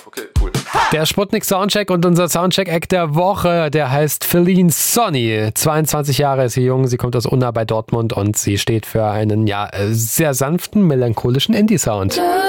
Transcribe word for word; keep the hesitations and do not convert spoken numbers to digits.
Okay, cool. Der Sputnik Soundcheck und unser Soundcheck-Act der Woche, der heißt Feline Sonny. zweiundzwanzig Jahre ist sie jung, sie kommt aus Unna bei Dortmund und sie steht für einen ja sehr sanften, melancholischen Indie-Sound.